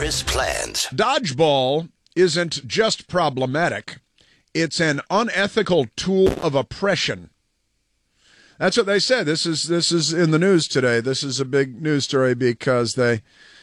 dangerous plans. Dodgeball isn't just problematic. It's an unethical tool of oppression. That's what they say. This is in the news today. This is a big news story because they're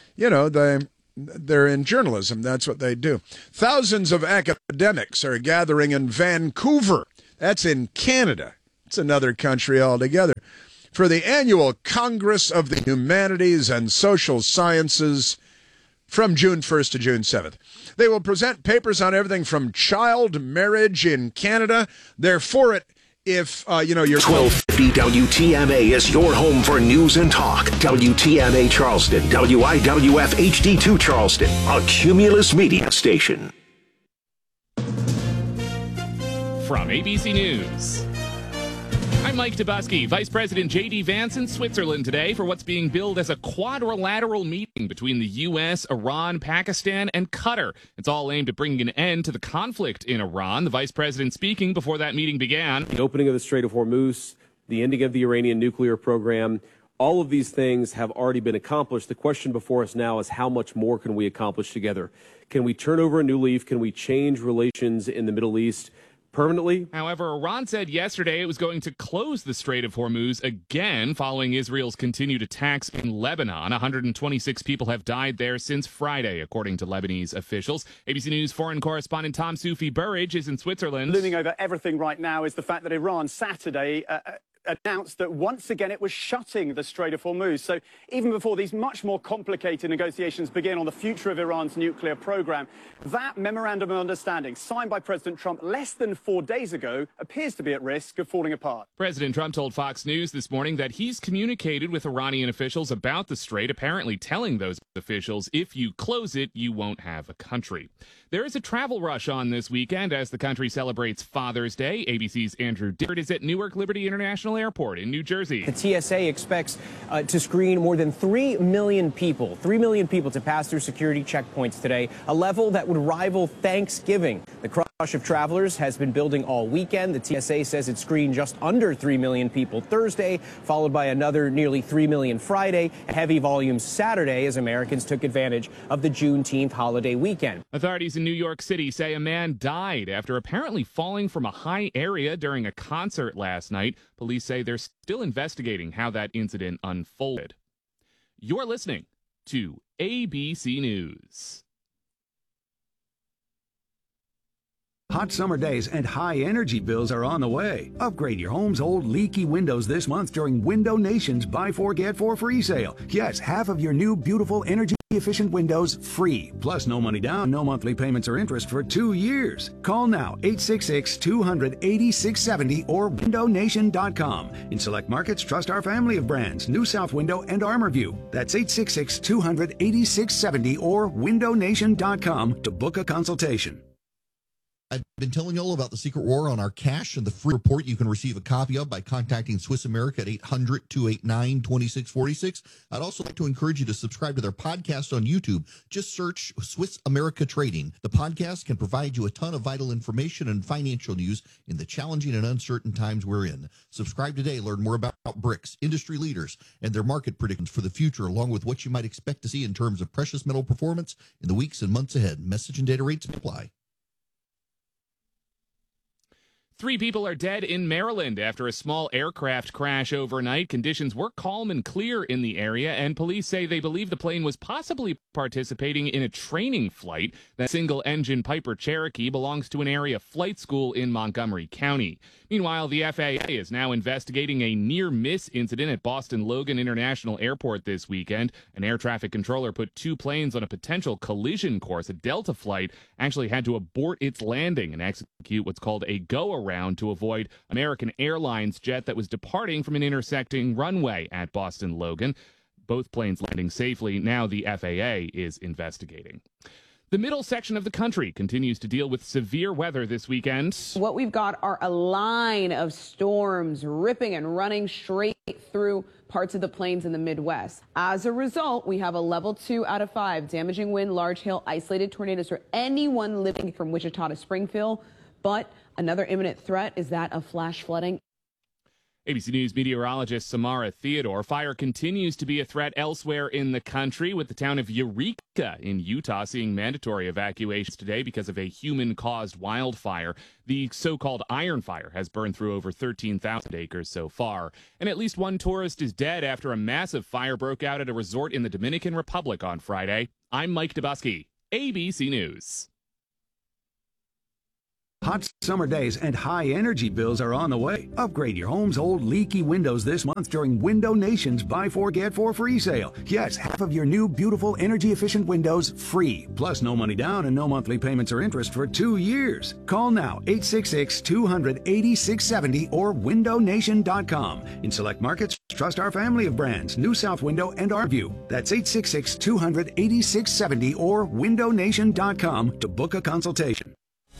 in journalism. That's what they do. Thousands of academics are gathering in Vancouver. That's in Canada. It's another country altogether. For the annual Congress of the Humanities and Social Sciences from June 1st to June 7th. They will present papers on everything from child marriage in Canada. They're for it if, you're... 1250 WTMA is your home for news and talk. WTMA Charleston, WIWF HD2 Charleston, a Cumulus media station. From ABC News, I'm Mike Dubusky. Vice President J.D. Vance in Switzerland today for what's being billed as a quadrilateral meeting between the U.S., Iran, Pakistan, and Qatar. It's all aimed at bringing an end to the conflict in Iran. The vice president speaking before that meeting began. The opening of the Strait of Hormuz, the ending of the Iranian nuclear program, all of these things have already been accomplished. The question before us now is how much more can we accomplish together? Can we turn over a new leaf? Can we change relations in the Middle East permanently? However, Iran said yesterday it was going to close the Strait of Hormuz again following Israel's continued attacks in Lebanon. 126 people have died there since Friday, according to Lebanese officials. ABC News foreign correspondent Tom Soufi Burridge is in Switzerland. Looming over everything right now is the fact that Iran Saturday announced that once again it was shutting the Strait of Hormuz. So even before these much more complicated negotiations begin on the future of Iran's nuclear program, that memorandum of understanding signed by President Trump less than 4 days ago appears to be at risk of falling apart. President Trump told Fox News this morning that he's communicated with Iranian officials about the strait, apparently telling those officials, if you close it, you won't have a country. There is a travel rush on this weekend as the country celebrates Father's Day. ABC's Andrew Dirt is at Newark Liberty International Airport in New Jersey. The TSA expects to screen more than 3 million people to pass through security checkpoints today, a level that would rival Thanksgiving. The crush of travelers has been building all weekend. The TSA says it screened just under 3 million people Thursday, followed by another nearly 3 million Friday, and heavy volumes Saturday as Americans took advantage of the Juneteenth holiday weekend. Authorities in New York City say a man died after apparently falling from a high area during a concert last night. Police say they're still investigating how that incident unfolded. You're listening to ABC News. Hot summer days and high energy bills are on the way. Upgrade your home's old leaky windows this month during Window Nation's Buy 4 Get 4 free sale. Yes, half of your new beautiful energy efficient windows free. Plus no money down, no monthly payments or interest for 2 years. Call now 866-200-8670 or windownation.com. In select markets, trust our family of brands, New South Window and ArmorView. That's 866-200-8670 or windownation.com to book a consultation. I've been telling you all about the Secret War on our cash and the free report you can receive a copy of by contacting Swiss America at 800-289-2646. I'd also like to encourage you to subscribe to their podcast on YouTube. Just search Swiss America Trading. The podcast can provide you a ton of vital information and financial news in the challenging and uncertain times we're in. Subscribe today. Learn more about BRICS, industry leaders, and their market predictions for the future, along with what you might expect to see in terms of precious metal performance in the weeks and months ahead. Message and data rates apply. 3 people are dead in Maryland after a small aircraft crash overnight. Conditions were calm and clear in the area, and police say they believe the plane was possibly participating in a training flight. That single-engine Piper Cherokee belongs to an area flight school in Montgomery County. Meanwhile, the FAA is now investigating a near-miss incident at Boston Logan International Airport this weekend. An air traffic controller put 2 planes on a potential collision course. A Delta flight actually had to abort its landing and execute what's called a go-around to avoid American Airlines jet that was departing from an intersecting runway at Boston Logan. Both planes landing safely. Now the FAA is investigating. The middle section of the country continues to deal with severe weather this weekend. What we've got are a line of storms ripping and running straight through parts of the plains in the Midwest. As a result, we have a level 2 out of 5 damaging wind, large hail, isolated tornadoes for anyone living from Wichita to Springfield. But another imminent threat is that of flash flooding. ABC News meteorologist Samara Theodore. Fire continues to be a threat elsewhere in the country, with the town of Eureka in Utah seeing mandatory evacuations today because of a human-caused wildfire. The so-called Iron Fire has burned through over 13,000 acres so far. And at least one tourist is dead after a massive fire broke out at a resort in the Dominican Republic on Friday. I'm Mike Dubusky, ABC News. Hot summer days and high energy bills are on the way. Upgrade your home's old leaky windows this month during Window Nation's Buy 4 Get 4 free sale. Yes, half of your new beautiful energy efficient windows free. Plus no money down and no monthly payments or interest for 2 years. Call now 866-200-8670 or windownation.com. In select markets, trust our family of brands, New South Window and ArcView. That's 866-200-8670 or windownation.com to book a consultation.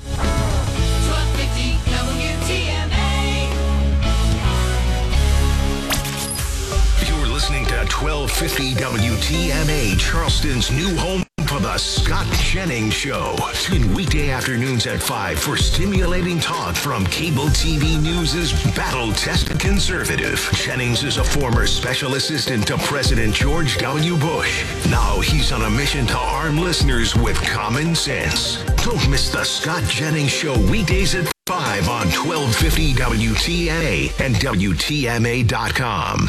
Listening to 1250 WTMA, Charleston's new home for the Scott Jennings Show. Tune weekday afternoons at 5 for stimulating talk from cable TV News' battle-tested conservative. Jennings is a former special assistant to President George W. Bush. Now he's on a mission to arm listeners with common sense. Don't miss the Scott Jennings Show weekdays at 5 on 1250 WTMA and WTMA.com.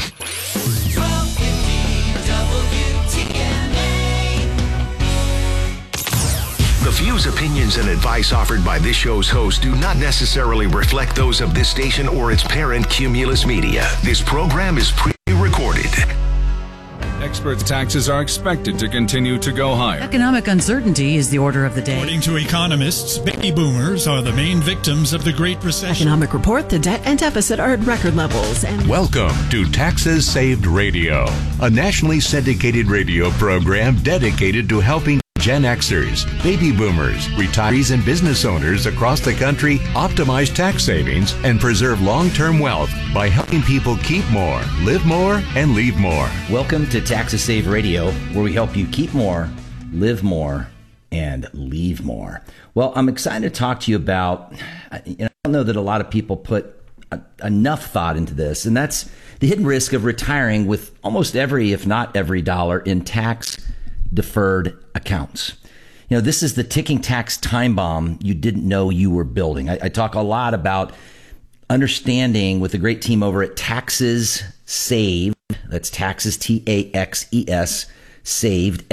The views, opinions, and advice offered by this show's host do not necessarily reflect those of this station or its parent, Cumulus Media. This program is pre-recorded. Experts' taxes are expected to continue to go higher. Economic uncertainty is the order of the day. According to economists, baby boomers are the main victims of the Great Recession. Economic report, the debt and deficit are at record levels. And welcome to Taxes Saved Radio, a nationally syndicated radio program dedicated to helping Gen Xers, baby boomers, retirees, and business owners across the country optimize tax savings and preserve long-term wealth by helping people keep more, live more, and leave more. Welcome to Taxes Saved Radio, where we help you keep more, live more, and leave more. Well, I'm excited to talk to you about, I don't know that a lot of people put enough thought into this, and that's the hidden risk of retiring with almost every, if not every dollar in tax deferred accounts. You know, this is the ticking tax time bomb you didn't know you were building. I talk a lot about understanding with the great team over at Taxes Saved. That's Taxes, TAXES, Saved,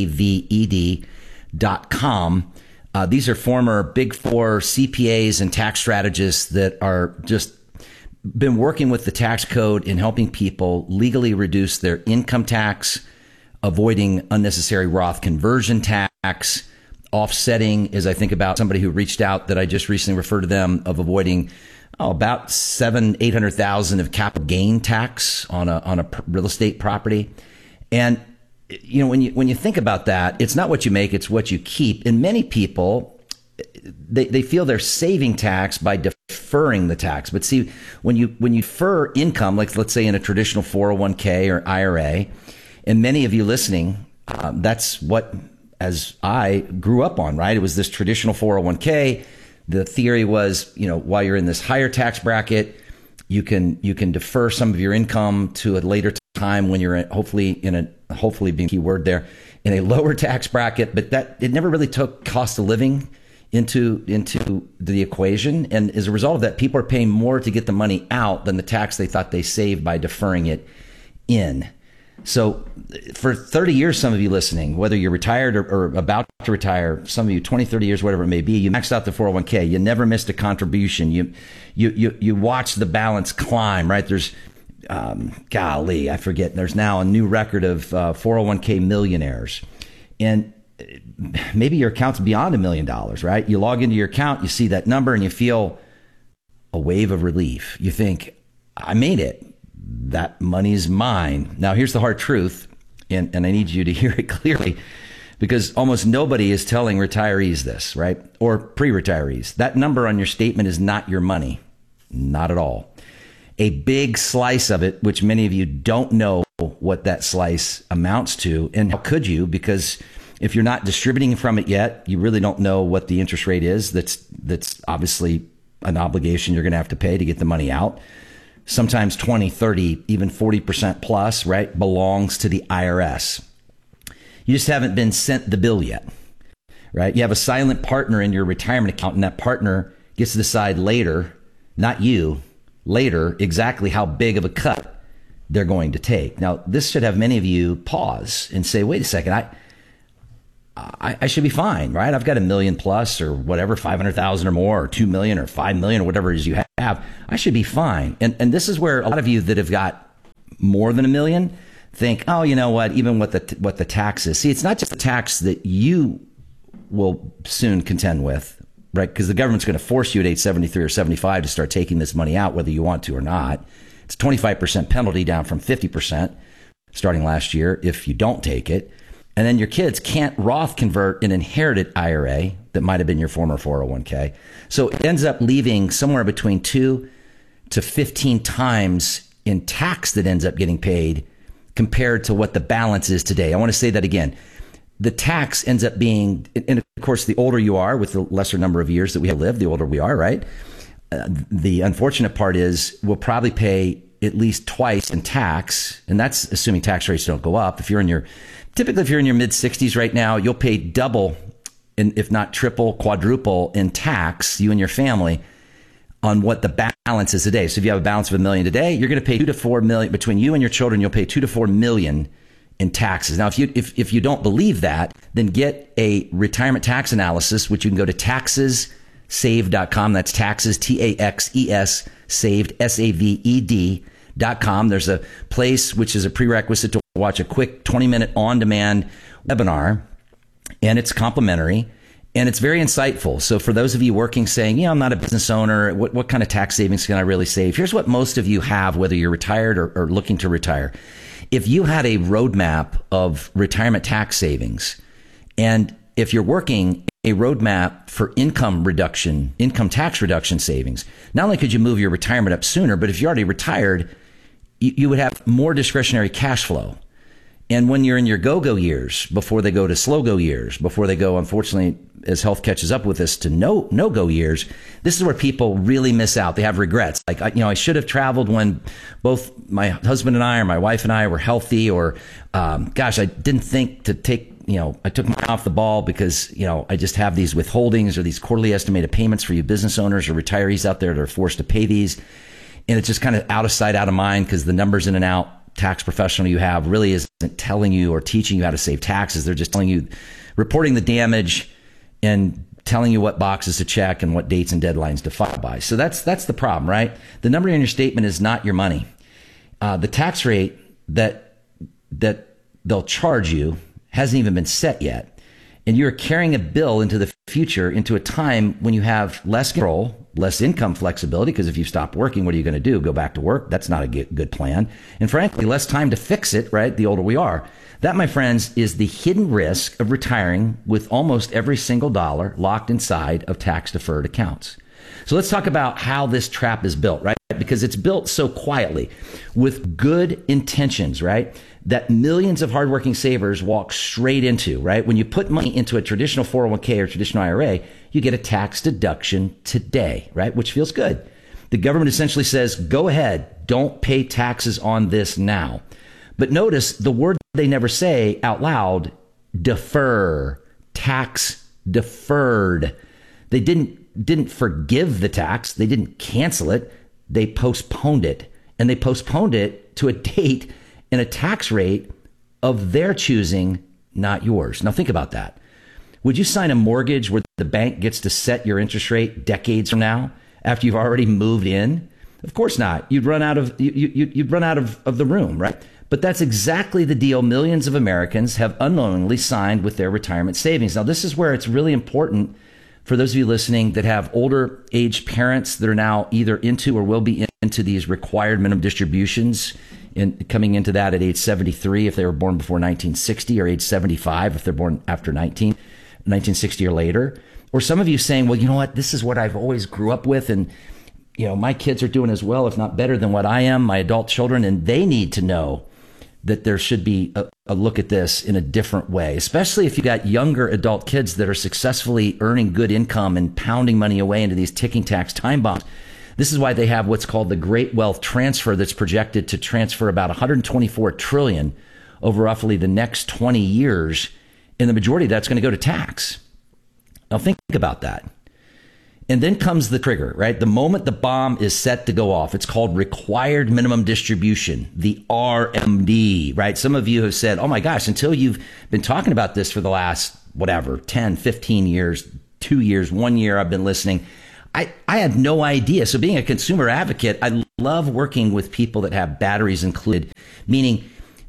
SAVED.com. These are former Big Four CPAs and tax strategists that are just been working with the tax code in helping people legally reduce their income tax, avoiding unnecessary Roth conversion tax, offsetting, as I think about somebody who reached out that I just recently referred to them, of avoiding about $800,000 of capital gain tax on a real estate property. And you know, when you think about that, it's not what you make, it's what you keep. And many people, they feel they're saving tax by deferring the tax. But see, when you defer income, like let's say in a traditional 401k or IRA, and many of you listening, that's what, as I grew up on, right? It was this traditional 401k. The theory was, you know, while you're in this higher tax bracket, you can defer some of your income to a later time when you're hopefully being keyword there, in a lower tax bracket. But that it never really took cost of living into the equation. And as a result of that, people are paying more to get the money out than the tax they thought they saved by deferring it in. So for 30 years, some of you listening, whether you're retired or about to retire, some of you 20, 30 years, whatever it may be, you maxed out the 401k. You never missed a contribution. You watched the balance climb, right? There's, golly, I forget. There's now a new record of 401k millionaires. And maybe your account's beyond $1 million, right? You log into your account, you see that number, and you feel a wave of relief. You think, I made it. That money's mine. Now, here's the hard truth, and I need you to hear it clearly, because almost nobody is telling retirees this, right? Or pre-retirees. That number on your statement is not your money. Not at all. A big slice of it, which many of you don't know what that slice amounts to. And how could you? Because if you're not distributing from it yet, you really don't know what the interest rate is. That's obviously an obligation you're going to have to pay to get the money out. sometimes 20, 30, even 40% plus, right, belongs to the IRS. You just haven't been sent the bill yet, right? You have a silent partner in your retirement account, and that partner gets to decide later, not you, later, exactly how big of a cut they're going to take. Now, this should have many of you pause and say, wait a second, I should be fine, right? I've got $1 million plus or whatever, 500,000 or more, or 2 million or 5 million or whatever it is you have. I should be fine. And this is where a lot of you that have got more than $1 million think, oh, you know what? Even what the tax is. See, it's not just the tax that you will soon contend with, right? Because the government's going to force you at age 73 or 75 to start taking this money out, whether you want to or not. It's a 25% penalty down from 50% starting last year if you don't take it. And then your kids can't Roth convert an inherited IRA that might have been your former 401k. So it ends up leaving somewhere between 2 to 15 times in tax that ends up getting paid compared to what the balance is today. I want to say that again. The tax ends up being, and of course, the older you are with the lesser number of years that we have lived, the older we are, right? The unfortunate part is we'll probably pay at least twice in tax, and that's assuming tax rates don't go up. Typically, if you're in your mid 60s right now, you'll pay double, if not triple, quadruple in tax, you and your family, on what the balance is today. So if you have a balance of $1 million today, you're going to pay 2 to 4 million between you and your children. You'll pay 2 to 4 million in taxes. Now, if you don't believe that, then get a retirement tax analysis, which you can go to taxessaved.com. That's taxes, TAXES, saved, SAVED.com. There's a place which is a prerequisite to watch a quick 20-minute on-demand webinar, and it's complimentary, and it's very insightful. So for those of you working saying, I'm not a business owner, what kind of tax savings can I really save? Here's what most of you have, whether you're retired or looking to retire. If you had a roadmap of retirement tax savings, and if you're working a roadmap for income tax reduction savings, not only could you move your retirement up sooner, but if you're already retired, you would have more discretionary cash flow. And when you're in your go-go years, before they go to slow-go years, before they go, unfortunately, as health catches up with us, to no-go years, this is where people really miss out. They have regrets. Like, I should have traveled when both my husband and I or my wife and I were healthy, or, I didn't think to take, I took my eye off the ball because, I just have these withholdings or these quarterly estimated payments for you business owners or retirees out there that are forced to pay these. And it's just kind of out of sight, out of mind, because the numbers in and out tax professional you have really isn't telling you or teaching you how to save taxes. They're just telling you, reporting the damage and telling you what boxes to check and what dates and deadlines to file by. So that's the problem, right? The number in your statement is not your money. The tax rate that they'll charge you hasn't even been set yet. And you're carrying a bill into the future, into a time when you have less control, less income flexibility, because if you stop working, what are you going to do? Go back to work? That's not a good plan. And frankly, less time to fix it, right? The older we are. That, my friends, is the hidden risk of retiring with almost every single dollar locked inside of tax-deferred accounts. So let's talk about how this trap is built, right? Because it's built so quietly with good intentions, right? That millions of hardworking savers walk straight into, right? When you put money into a traditional 401k or traditional IRA, you get a tax deduction today, right? Which feels good. The government essentially says, go ahead, don't pay taxes on this now. But notice the word they never say out loud, defer, tax deferred. They didn't forgive the tax. They didn't cancel it. They postponed it. And they postponed it to a date and a tax rate of their choosing, not yours. Now think about that. Would you sign a mortgage where the bank gets to set your interest rate decades from now after you've already moved in? Of course not. You'd run out of the room, right? But that's exactly the deal millions of Americans have unknowingly signed with their retirement savings. Now, this is where it's really important for those of you listening that have older age parents that are now either into or will be into these required minimum distributions, and coming into that at age 73 if they were born before 1960, or age 75 if they're born after 1960 or later. Or some of you saying, well, you know what, this is what I've always grew up with, and my kids are doing as well, if not better than what I am, my adult children, and they need to know that there should be a look at this in a different way, especially if you got younger adult kids that are successfully earning good income and pounding money away into these ticking tax time bombs. This is why they have what's called the Great Wealth Transfer that's projected to transfer about $124 trillion over roughly the next 20 years. And the majority of that's going to go to tax. Now think about that. And then comes the trigger, right? The moment the bomb is set to go off, it's called required minimum distribution, the RMD, right? Some of you have said, oh my gosh, until you've been talking about this for the last, 10, 15 years, 2 years, 1 year, I've been listening. I had no idea. So being a consumer advocate, I love working with people that have batteries included, meaning,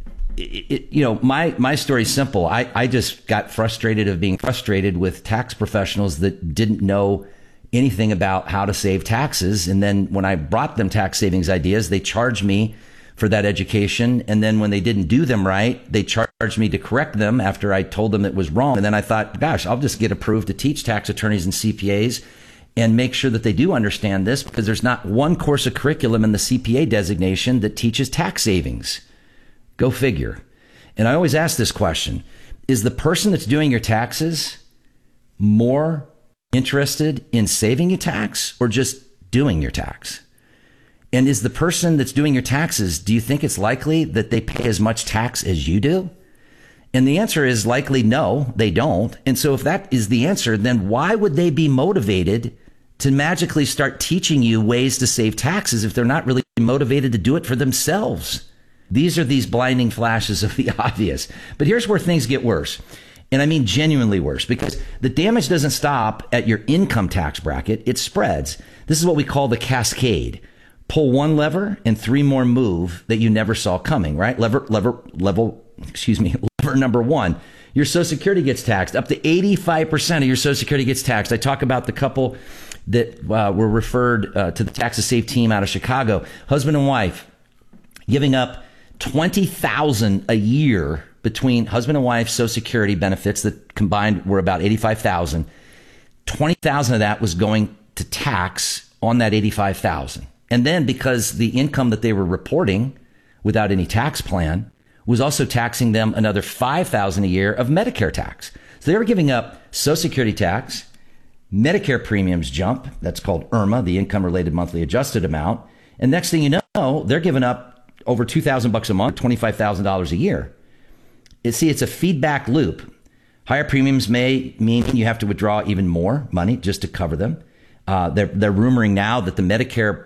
my story is simple. I just got frustrated of being frustrated with tax professionals that didn't know anything about how to save taxes. And then when I brought them tax savings ideas, they charged me for that education. And then when they didn't do them right, they charged me to correct them after I told them it was wrong. And then I thought, gosh, I'll just get approved to teach tax attorneys and CPAs and make sure that they do understand this, because there's not one course of curriculum in the CPA designation that teaches tax savings. Go figure. And I always ask this question: is the person that's doing your taxes more interested in saving you tax or just doing your tax? And is the person that's doing your taxes, do you think it's likely that they pay as much tax as you do? And the answer is likely no, they don't. And so if that is the answer, then why would they be motivated to magically start teaching you ways to save taxes if they're not really motivated to do it for themselves? These are these blinding flashes of the obvious. But here's where things get worse. And I mean genuinely worse, because the damage doesn't stop at your income tax bracket. It spreads. This is what we call the cascade. Pull one lever and three more move that you never saw coming, right? Lever number one, your Social Security gets taxed. Up to 85% of your Social Security gets taxed. I talk about the couple that were referred to the Tax to Save team out of Chicago, husband and wife, giving up $20,000 a year between husband and wife Social Security benefits that combined were about $85,000. $20,000 of that was going to tax on that $85,000. And then because the income that they were reporting without any tax plan was also taxing them another $5,000 a year of Medicare tax. So they were giving up Social Security tax, Medicare premiums jump. That's called IRMA, the income related monthly adjusted amount. And next thing you know, they're giving up over $2,000 a month, $25,000 a year. It's a feedback loop. Higher premiums may mean you have to withdraw even more money just to cover them. They're rumoring now that the Medicare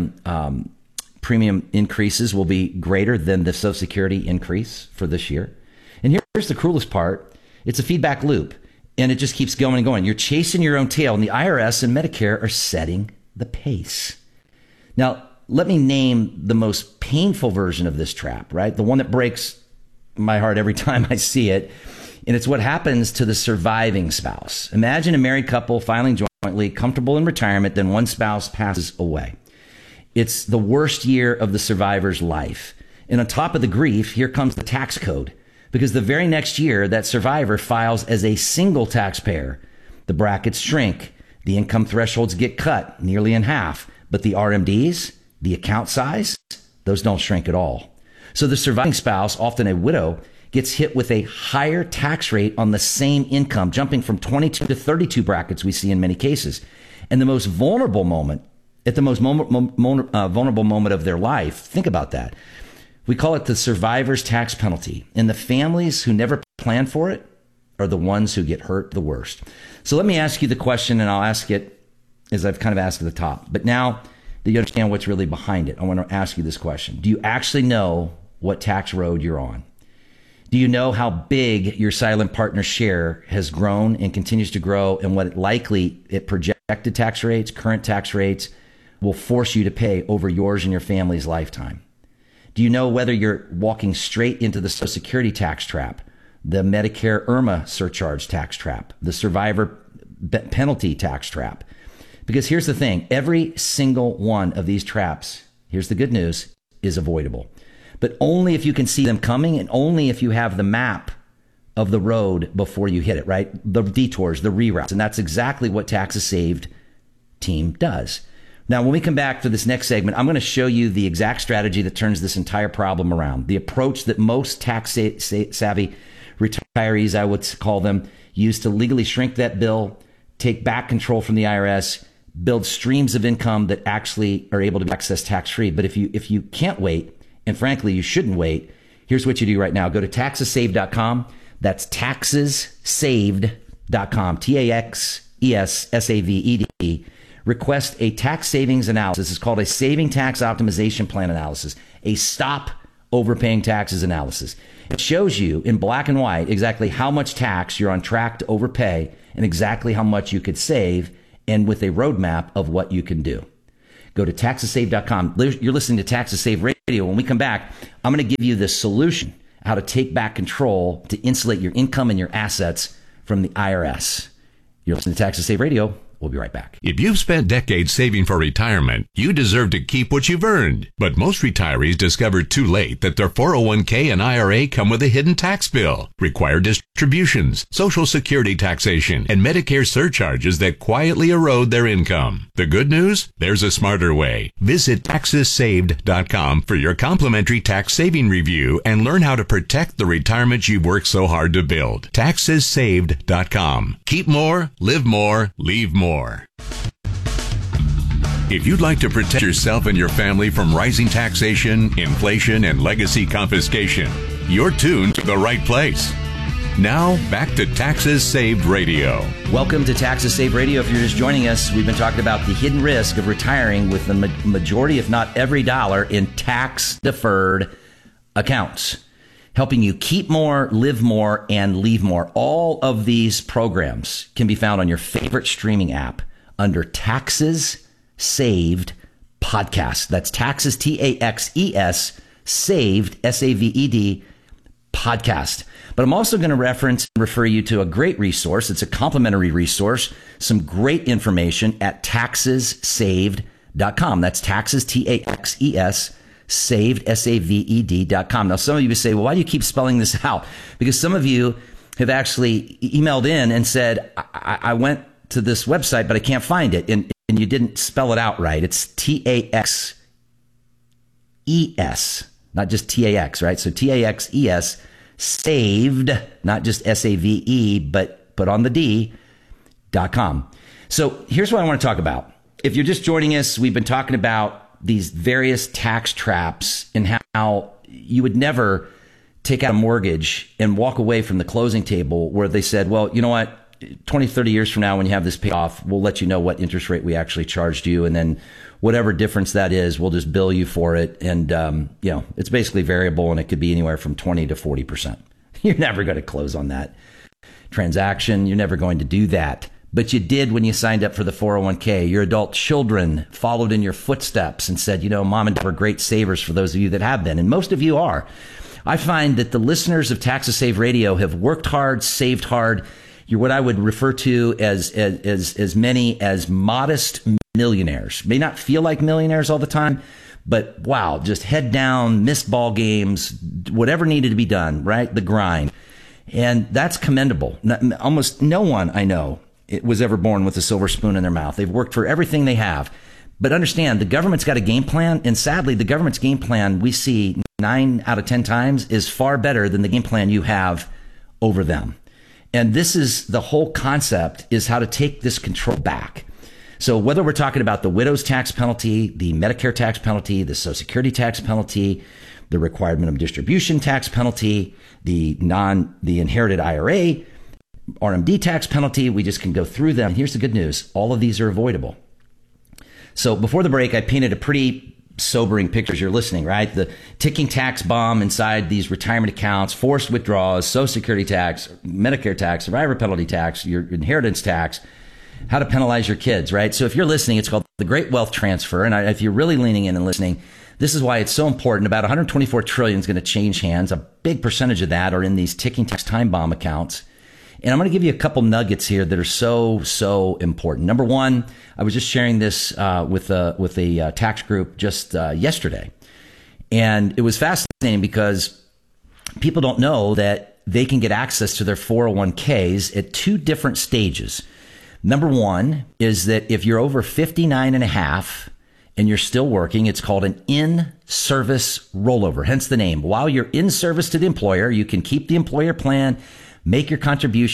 premium increases will be greater than the Social Security increase for this year. And here's the cruelest part. It's a feedback loop, and it just keeps going and going. You're chasing your own tail, and the IRS and Medicare are setting the pace. Now, let me name the most painful version of this trap, right? The one that breaks my heart every time I see it. And it's what happens to the surviving spouse. Imagine a married couple filing jointly, comfortable in retirement, then one spouse passes away. It's the worst year of the survivor's life. And on top of the grief, here comes the tax code. Because the very next year, that survivor files as a single taxpayer. The brackets shrink. The income thresholds get cut nearly in half. But the RMDs, the account size, those don't shrink at all. So the surviving spouse, often a widow, gets hit with a higher tax rate on the same income, jumping from 22 to 32 brackets we see in many cases. And the most vulnerable moment, at the most vulnerable moment of their life, think about that. We call it the survivor's tax penalty. And the families who never plan for it are the ones who get hurt the worst. So let me ask you the question, and I'll ask it as I've kind of asked at the top. But now that you understand what's really behind it, I want to ask you this question. Do you actually know what tax road you're on? Do you know how big your silent partner share has grown and continues to grow, and what likely it projected tax rates, current tax rates, will force you to pay over yours and your family's lifetime? Do you know whether you're walking straight into the Social Security tax trap, the Medicare IRMA surcharge tax trap, the survivor penalty tax trap? Because here's the thing, every single one of these traps, here's the good news, is avoidable. But only if you can see them coming, and only if you have the map of the road before you hit it, right? The detours, the reroutes. And that's exactly what Taxes Saved team does. Now, when we come back to this next segment, I'm going to show you the exact strategy that turns this entire problem around. The approach that most tax-savvy retirees, I would call them, use to legally shrink that bill, take back control from the IRS, build streams of income that actually are able to be accessed tax-free. But if you can't wait, and frankly, you shouldn't wait, here's what you do right now. Go to taxessaved.com. That's taxessaved.com. TAXESSAVED. Request a tax savings analysis. It's called a saving tax optimization plan analysis, a stop overpaying taxes analysis. It shows you in black and white exactly how much tax you're on track to overpay and exactly how much you could save, and with a roadmap of what you can do. Go to taxessaved.com. You're listening to Taxes Save Radio. When we come back, I'm going to give you the solution, how to take back control to insulate your income and your assets from the IRS. You're listening to Taxes Save Radio. We'll be right back. If you've spent decades saving for retirement, you deserve to keep what you've earned. But most retirees discover too late that their 401k and IRA come with a hidden tax bill, required distributions, Social Security taxation, and Medicare surcharges that quietly erode their income. The good news? There's a smarter way. Visit taxessaved.com for your complimentary tax saving review and learn how to protect the retirement you've worked so hard to build. Taxessaved.com. Keep more, live more, leave more. If you'd like to protect yourself and your family from rising taxation, inflation, and legacy confiscation, you're tuned to the right place. Now, back to Taxes Saved Radio. Welcome to Taxes Saved Radio. If you're just joining us, we've been talking about the hidden risk of retiring with the majority, if not every dollar, in tax-deferred accounts, helping you keep more, live more, and leave more. All of these programs can be found on your favorite streaming app under Taxes Saved Podcast. That's Taxes, TAXES, Saved, SAVED, Podcast. But I'm also going to refer you to a great resource. It's a complimentary resource, some great information at taxessaved.com. That's Taxes, TAXES, saved, SAVED.com. Now, some of you say, well, why do you keep spelling this out? Because some of you have actually emailed in and said, I went to this website, but I can't find it. And you didn't spell it out right. It's TAXES, not just TAX, right? So TAXES, saved, not just SAVE, but on the D.com. So here's what I want to talk about. If you're just joining us, we've been talking about these various tax traps and how you would never take out a mortgage and walk away from the closing table where they said, well, you know what, 20, 30 years from now, when you have this paid off, we'll let you know what interest rate we actually charged you. And then whatever difference that is, we'll just bill you for it. And, it's basically variable, and it could be anywhere from 20 to 40%. You're never going to close on that transaction. You're never going to do that. But you did when you signed up for the 401k. Your adult children followed in your footsteps and said, Mom and Dad were great savers, for those of you that have been. And most of you are. I find that the listeners of Taxes Save Radio have worked hard, saved hard. You're what I would refer to as many as modest millionaires. May not feel like millionaires all the time, but wow, just head down, missed ball games, whatever needed to be done, right? The grind. And that's commendable. Almost no one I know was ever born with a silver spoon in their mouth. They've worked for everything they have. But understand, the government's got a game plan. And sadly, the government's game plan, we see 9 out of 10 times, is far better than the game plan you have over them. And this is the whole concept, is how to take this control back. So whether we're talking about the widow's tax penalty, the Medicare tax penalty, the Social Security tax penalty, the required minimum distribution tax penalty, the inherited IRA, RMD tax penalty, we just can go through them. And here's the good news. All of these are avoidable. So before the break, I painted a pretty sobering picture as you're listening, right? The ticking tax bomb inside these retirement accounts, forced withdrawals, Social Security tax, Medicare tax, survivor penalty tax, your inheritance tax, how to penalize your kids, right? So if you're listening, it's called the Great Wealth Transfer. And if you're really leaning in and listening, this is why it's so important. About $124 trillion is going to change hands. A big percentage of that are in these ticking tax time bomb accounts. And I'm going to give you a couple nuggets here that are so important. Number one, I was just sharing this with a tax group just yesterday. And it was fascinating because people don't know that they can get access to their 401ks at 2 different stages. Number one is that if you're over 59 and a half and you're still working, it's called an in-service rollover, hence the name. While you're in service to the employer, you can keep the employer plan, make your contributions,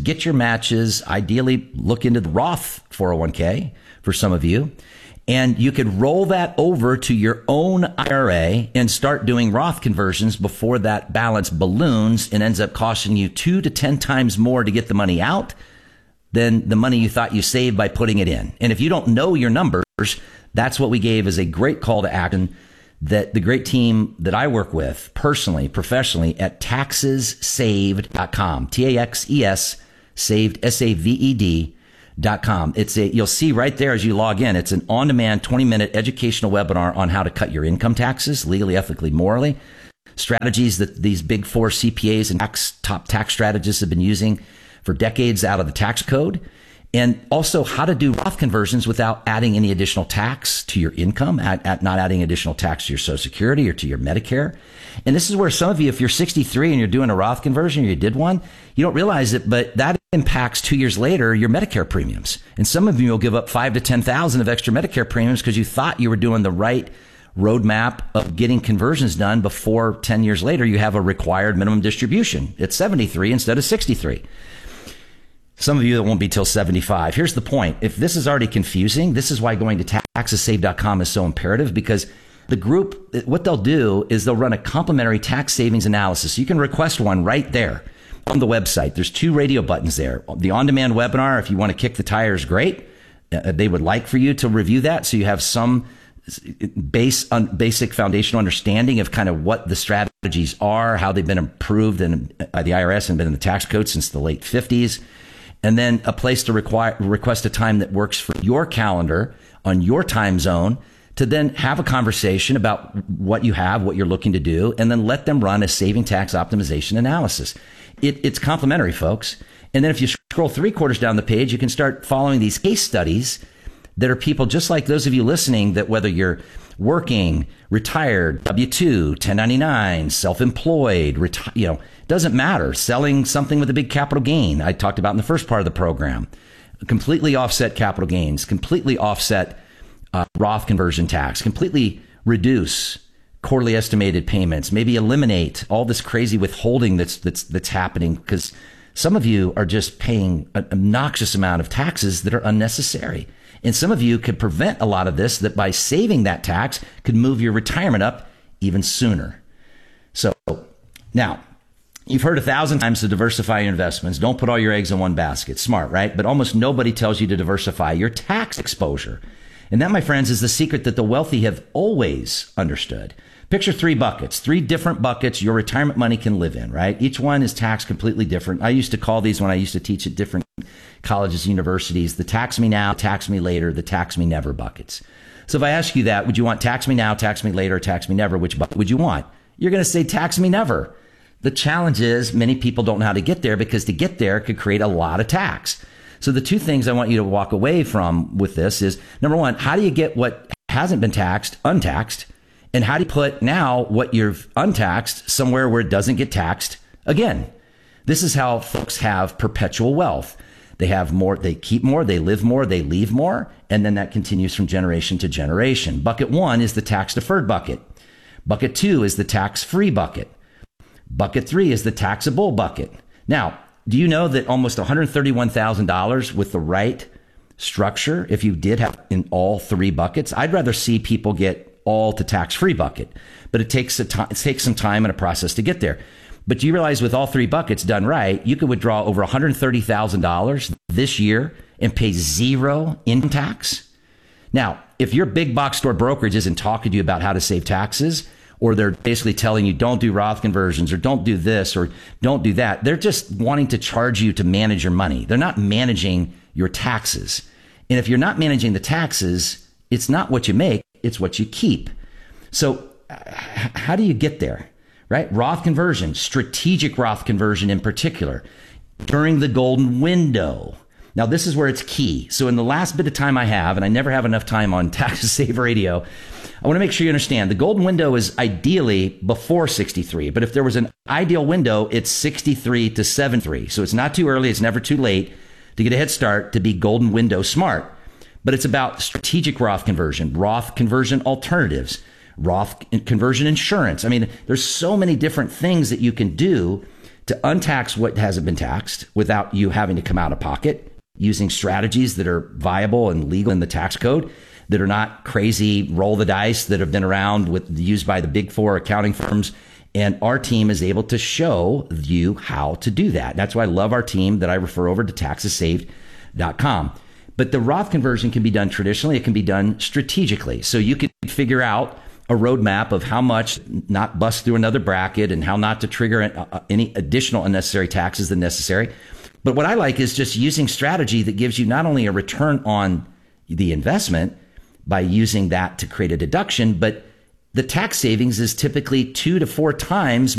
get your matches. Ideally, look into the Roth 401k for some of you. And you could roll that over to your own IRA and start doing Roth conversions before that balance balloons and ends up costing you 2 to 10 times more to get the money out than the money you thought you saved by putting it in. And if you don't know your numbers, that's what we gave as a great call to action that the great team that I work with personally, professionally at taxessaved.com, TAXES saved, SAVED.com. You'll see right there as you log in, it's an on-demand 20-minute educational webinar on how to cut your income taxes legally, ethically, morally. Strategies that these big four CPAs and top tax strategists have been using for decades out of the tax code. And also how to do Roth conversions without adding any additional tax to your income, not adding additional tax to your Social Security or to your Medicare. And this is where some of you, if you're 63 and you're doing a Roth conversion or you did one, you don't realize it, but that impacts 2 years later your Medicare premiums. And some of you will give up $5,000 to $10,000 of extra Medicare premiums because you thought you were doing the right roadmap of getting conversions done before 10 years later you have a required minimum distribution. It's 73 instead of 63. Some of you, that won't be till 75. Here's the point. If this is already confusing, this is why going to taxessaved.com is so imperative, because the group, what they'll do is they'll run a complimentary tax savings analysis. You can request one right there on the website. There's 2 radio buttons there. The on-demand webinar, if you want to kick the tires, great. They would like for you to review that so you have some basic foundational understanding of kind of what the strategies are, how they've been improved by the IRS and been in the tax code since the late 50s. And then a place to request a time that works for your calendar on your time zone to then have a conversation about what you have, what you're looking to do, and then let them run a saving tax optimization analysis. It's complimentary, folks. And then if you scroll 3/4 down the page, you can start following these case studies that are people just like those of you listening, that whether you're working, retired, W-2, 1099, self-employed, doesn't matter. Selling something with a big capital gain. I talked about in the first part of the program. Completely offset capital gains, completely offset Roth conversion tax, completely reduce quarterly estimated payments, maybe eliminate all this crazy withholding that's happening because some of you are just paying an obnoxious amount of taxes that are unnecessary. And some of you could prevent a lot of this, that by saving that tax could move your retirement up even sooner. So now, you've heard 1,000 times to diversify your investments. Don't put all your eggs in one basket. Smart, right? But almost nobody tells you to diversify your tax exposure. And that, my friends, is the secret that the wealthy have always understood. Picture 3 buckets, 3 different buckets your retirement money can live in, right? Each one is taxed completely different. I used to call these, when I used to teach at different colleges, universities, the tax me now, tax me later, the tax me never buckets. So if I ask you that, would you want tax me now, tax me later, tax me never? Which bucket would you want? You're going to say tax me never. The challenge is many people don't know how to get there, because to get there could create a lot of tax. So the 2 things I want you to walk away from with this is, number 1, how do you get what hasn't been taxed untaxed? And how do you put now what you've untaxed somewhere where it doesn't get taxed again? This is how folks have perpetual wealth. They have more, they keep more, they live more, they leave more, and then that continues from generation to generation. Bucket 1 is the tax deferred bucket. Bucket 2 is the tax free bucket. Bucket 3 is the taxable bucket. Now, do you know that almost $131,000 with the right structure, if you did have in all 3 buckets? I'd rather see people get all to tax-free bucket, but it takes some time and a process to get there. But you realize with all 3 buckets done right, you could withdraw over $130,000 this year and pay 0 income tax. Now, if your big box store brokerage isn't talking to you about how to save taxes, or they're basically telling you don't do Roth conversions, or don't do this, or don't do that, they're just wanting to charge you to manage your money. They're not managing your taxes. And if you're not managing the taxes, it's not what you make, it's what you keep. So how do you get there, right? Roth conversion, strategic Roth conversion in particular, during the golden window. Now, this is where it's key. So in the last bit of time I have, and I never have enough time on Tax to Save Radio, I want to make sure you understand the golden window is ideally before 63. But if there was an ideal window, it's 63 to 73. So it's not too early. It's never too late to get a head start to be golden window smart. But it's about strategic Roth conversion alternatives, Roth conversion insurance. I mean, there's so many different things that you can do to untax what hasn't been taxed without you having to come out of pocket, using strategies that are viable and legal in the tax code, that are not crazy roll the dice that have been around used by the big four accounting firms. And our team is able to show you how to do that. That's why I love our team that I refer over to taxessaved.com. But the Roth conversion can be done traditionally. It can be done strategically. So you can figure out a roadmap of how much not bust through another bracket and how not to trigger any additional unnecessary taxes than necessary. But what I like is just using strategy that gives you not only a return on the investment by using that to create a deduction, but the tax savings is typically 2 to 4 times